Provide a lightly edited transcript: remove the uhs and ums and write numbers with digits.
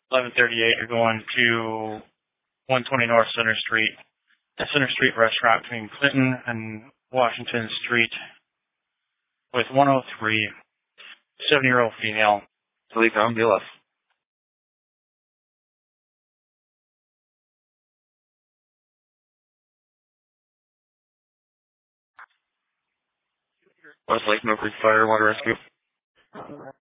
1138, you're going to 120 North Center Street. The Center Street restaurant between Clinton and Washington Street with 103, 7-year-old female. Telecom, BLS. West Lake, Milk Creek Fire, Water Rescue.